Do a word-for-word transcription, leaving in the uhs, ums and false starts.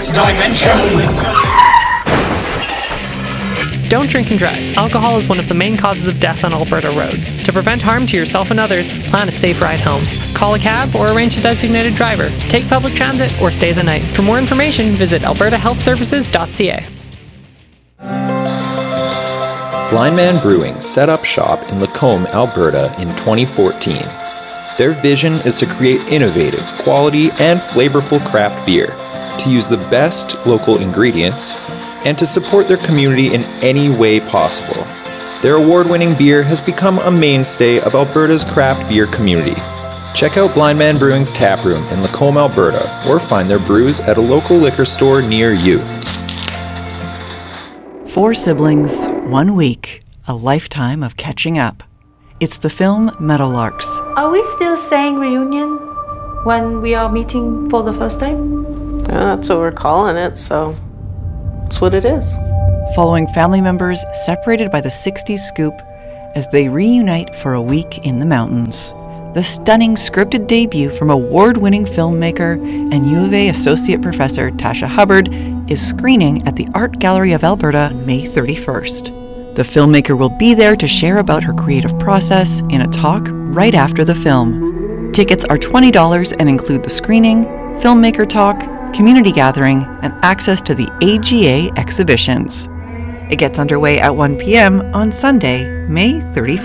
next dimension! Don't drink and drive. Alcohol is one of the main causes of death on Alberta roads. To prevent harm to yourself and others, plan a safe ride home. Call a cab or arrange a designated driver. Take public transit or stay the night. For more information, visit alberta health services dot c a. Blind Man Brewing set up shop in Lacombe, Alberta in twenty fourteen. Their vision is to create innovative, quality, and flavorful craft beer, to use the best local ingredients, and to support their community in any way possible. Their award-winning beer has become a mainstay of Alberta's craft beer community. Check out Blind Man Brewing's taproom in Lacombe, Alberta, or find their brews at a local liquor store near you. Four siblings, one week, a lifetime of catching up. It's the film Meadowlarks. Are we still saying reunion when we are meeting for the first time? Yeah, that's what we're calling it, so that's what it is. Following family members separated by the sixties scoop as they reunite for a week in the mountains. The stunning scripted debut from award-winning filmmaker and U of A Associate Professor Tasha Hubbard is screening at the Art Gallery of Alberta May thirty-first. The filmmaker will be there to share about her creative process in a talk right after the film. Tickets are twenty dollars and include the screening, filmmaker talk, community gathering, and access to the A G A exhibitions. It gets underway at one p.m. on Sunday, May thirty-first.